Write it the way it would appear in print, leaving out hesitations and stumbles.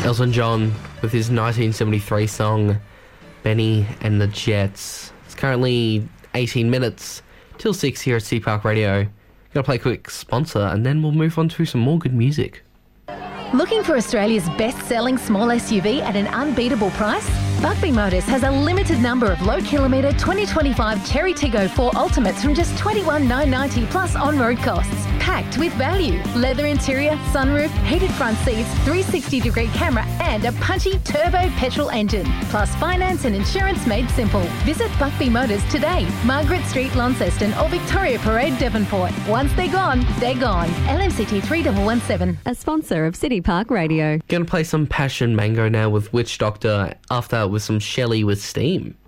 Elton John with his 1973 song Benny and the Jets. It's currently 18 minutes till 6 here at City Park Radio. Gonna play a quick sponsor and then we'll move on to some more good music. Looking for Australia's best-selling small SUV at an unbeatable price? Buckby Motors has a limited number of low-kilometre 2025 Cherry Tiggo 4 Ultimates from just $21,990 plus on-road costs. Packed with value. Leather interior, sunroof, heated front seats, 360-degree camera and a punchy turbo petrol engine. Plus finance and insurance made simple. Visit Buckby Motors today. Margaret Street, Launceston or Victoria Parade, Devonport. Once they're gone, they're gone. LMCT 3117. A sponsor of City Park Radio. Gonna play some Passion Mango now with Witch Doctor. After with some Shelley with Steam.